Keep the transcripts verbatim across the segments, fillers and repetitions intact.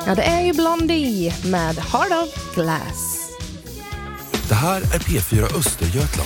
Ja, det är ju Blondie med Heart of Glass. Det här är P fyra Östergötland.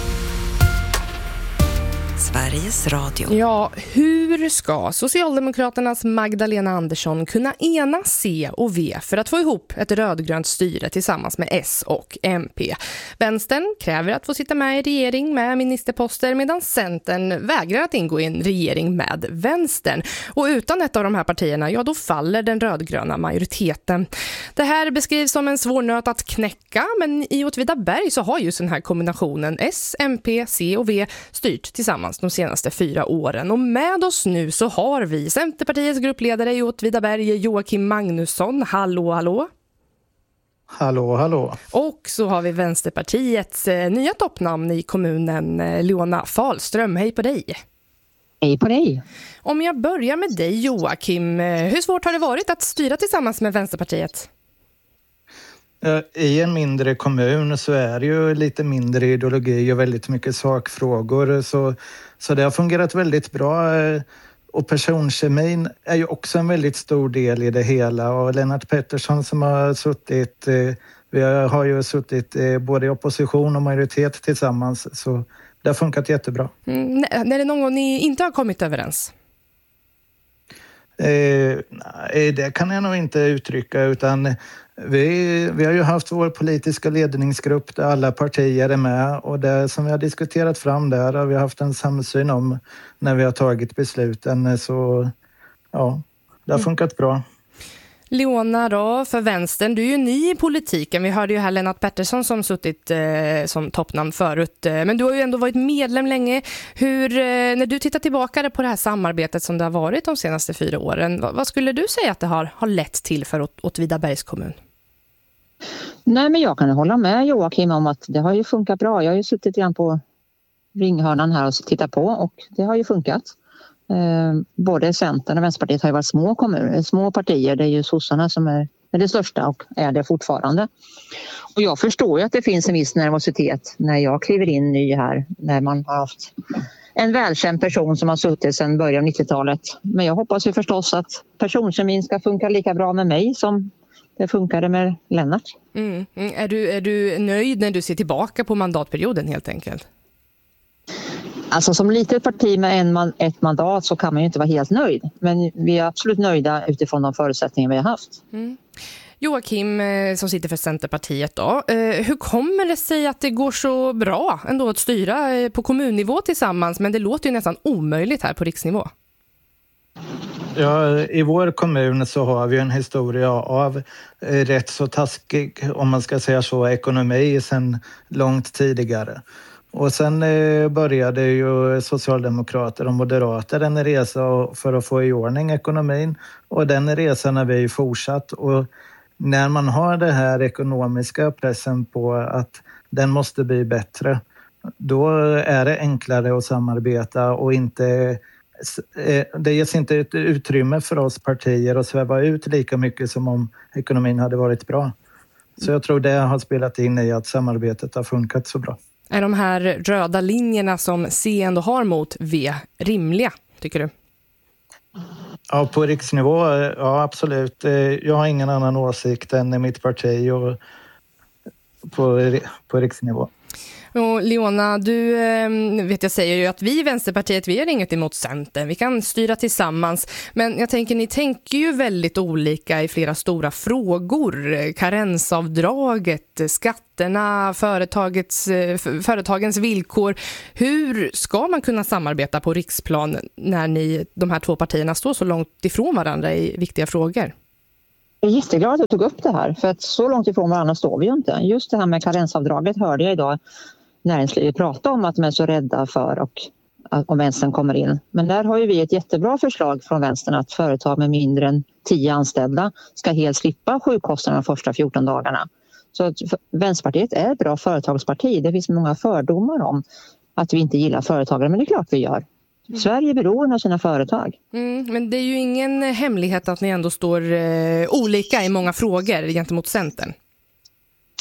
Sveriges Radio. Ja, hur ska Socialdemokraternas Magdalena Andersson kunna ena C och V för att få ihop ett rödgrönt styre tillsammans med S och M P? Vänstern kräver att få sitta med i regering med ministerposter medan Centern vägrar att ingå i en regering med vänstern. Och utan ett av de här partierna, ja då faller den rödgröna majoriteten. Det här beskrivs som en svår nöt att knäcka, men i Åtvidaberg så har ju den här kombinationen S, M P, C och V styrt tillsammans de senaste fyra åren. Och med oss nu så har vi Centerpartiets gruppledare i Åtvidaberg, Joakim Magnusson. Hallå, hallå. Hallå, hallå. Och så har vi Vänsterpartiets eh, nya toppnamn i kommunen, eh, Leona Fahlström. Hej på dig. Hej på dig. Om jag börjar med dig, Joakim. Eh, hur svårt har det varit att styra tillsammans med Vänsterpartiet? I en mindre kommun så är det ju lite mindre ideologi och väldigt mycket sakfrågor. Så, så det har fungerat väldigt bra. Och personkemin är ju också en väldigt stor del i det hela. Och Lennart Pettersson som har suttit, vi har ju suttit både i opposition och majoritet tillsammans. Så det har funkat jättebra. Mm, när det någon gång ni inte har kommit överens? Eh, nej, det kan jag nog inte uttrycka, utan vi, vi har ju haft vår politiska ledningsgrupp där alla partier är med, och det som vi har diskuterat fram där har vi haft en samsyn om när vi har tagit besluten, så ja, det har funkat bra. Leona då, för vänstern, du är ju ny i politiken. Vi hörde ju här Lennart Pettersson som suttit eh, som toppnamn förut. Eh, men du har ju ändå varit medlem länge. Hur, eh, när du tittar tillbaka på det här samarbetet som det har varit de senaste fyra åren, vad, vad skulle du säga att det har, har lett till för Åt- Åtvidabergs kommun? Nej, men jag kan hålla med Joakim om att det har ju funkat bra. Jag har ju suttit igen på ringhörnan här och tittat på, och det har ju funkat. Eh, både Centern och Vänsterpartiet har ju varit små kommuner, små partier. Det är ju sossarna som är, är det största och är det fortfarande. Och jag förstår ju att det finns en viss nervositet när jag kliver in ny här, när man har haft en välkänd person som har suttit sedan början av nittiotalet. Men jag hoppas ju förstås att personkemin ska funka lika bra med mig som det funkade med Lennart. Mm. Mm. Är, du, är du nöjd när du ser tillbaka på mandatperioden helt enkelt? Alltså som litet parti med en man, ett mandat så kan man ju inte vara helt nöjd. Men vi är absolut nöjda utifrån de förutsättningar vi har haft. Mm. Joakim som sitter för Centerpartiet då. Hur kommer det sig att det går så bra ändå att styra på kommunnivå tillsammans, men det låter ju nästan omöjligt här på riksnivå? Ja, i vår kommun så har vi en historia av rätt så taskig, om man ska säga så, ekonomi sedan långt tidigare. Och sen började ju Socialdemokrater och Moderater en resa för att få i ordning ekonomin, och den resan har vi fortsatt. Och när man har det här ekonomiska pressen på att den måste bli bättre, då är det enklare att samarbeta, och inte, det ges inte ett utrymme för oss partier att sväva ut lika mycket som om ekonomin hade varit bra. Så jag tror det har spelat in i att samarbetet har funkat så bra. Är de här röda linjerna som C ändå har mot V rimliga, tycker du? Ja, på riksnivå, ja absolut. Jag har ingen annan åsikt än mitt parti och på, på riksnivå. Och Leona, du vet, jag säger ju att vi i Vänsterpartiet, vi har inget emot Centern. Vi kan styra tillsammans. Men jag tänker, ni tänker ju väldigt olika i flera stora frågor. Karensavdraget, skatterna, företagets, företagens villkor. Hur ska man kunna samarbeta på riksplan när ni, de här två partierna står så långt ifrån varandra i viktiga frågor? Jag är jätteglad att du tog upp det här, för att så långt ifrån varandra står vi ju inte. Just det här med karensavdraget hörde jag idag näringslivet prata om, att de är så rädda för och om vänstern kommer in. Men där har ju vi ett jättebra förslag från vänstern att företag med mindre än tio anställda ska helt slippa sjukkostnaderna de första fjorton dagarna. Så att Vänsterpartiet är ett bra företagsparti. Det finns många fördomar om att vi inte gillar företagare, men det är klart vi gör. Mm. Sverige är beroende av sina företag. Mm, men det är ju ingen hemlighet att ni ändå står eh, olika i många frågor gentemot Centern.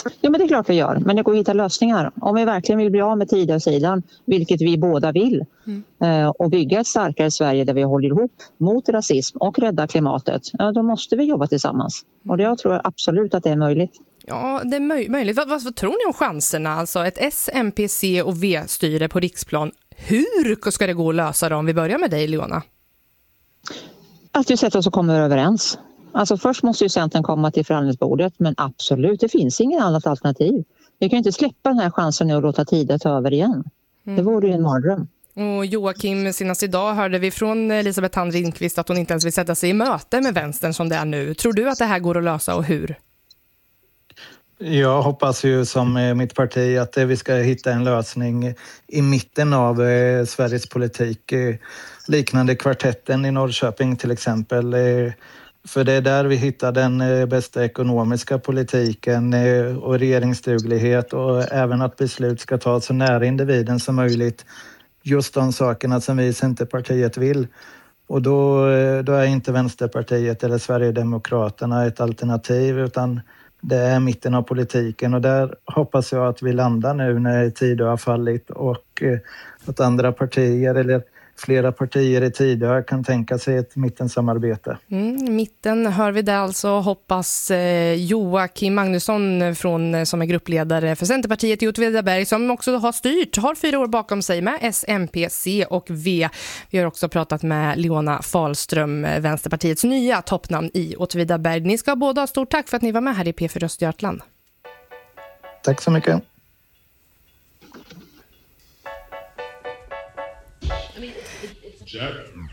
Ja, men det är klart vi gör. Men det går att hitta lösningar. Om vi verkligen vill bli av med Tidösidan, vilket vi båda vill, mm. och bygga ett starkare Sverige där vi håller ihop mot rasism och rädda klimatet, ja, då måste vi jobba tillsammans. Och det jag tror absolut att det är möjligt. Ja, det är möj- möjligt. Vad, vad, vad tror ni om chanserna? Alltså ett S, M P, C och V-styre på riksplan. Hur ska det gå att lösa det om vi börjar med dig, Leona? Att vi sätter oss och kommer överens. Alltså först måste ju Centern komma till förhandlingsbordet, men absolut, det finns inget annat alternativ. Vi kan inte släppa den här chansen nu och låta tiden ta över igen. Mm. Det vore ju en mardröm. Och Joakim, senast idag hörde vi från Elisabeth Thand Ringqvist att hon inte ens vill sätta sig i möte med vänstern som det är nu. Tror du att det här går att lösa och hur? Jag hoppas ju som mitt parti att vi ska hitta en lösning i mitten av eh, Sveriges politik. Eh, liknande kvartetten i Norrköping till exempel. Eh, för det är där vi hittar den eh, bästa ekonomiska politiken eh, och regeringsduglighet och även att beslut ska tas så nära individen som möjligt. Just de sakerna som vi i Centerpartiet vill. Och då, eh, då är inte Vänsterpartiet eller Sverigedemokraterna ett alternativ utan det är mitten av politiken och där hoppas jag att vi landar nu när Tidö har fallit och att andra partier eller flera partier i Tidö kan tänka sig ett mittensamarbete. Mm, mitten hör vi där alltså, hoppas eh, Joakim Magnusson från, som är gruppledare för Centerpartiet i Åtvidaberg som också har styrt, har fyra år bakom sig med S, M P, C och V. Vi har också pratat med Leona Fahlström, Vänsterpartiets nya toppnamn i Åtvidaberg. Ni ska båda ha stort tack för att ni var med här i P fyra Östergötland. Tack så mycket. Jack.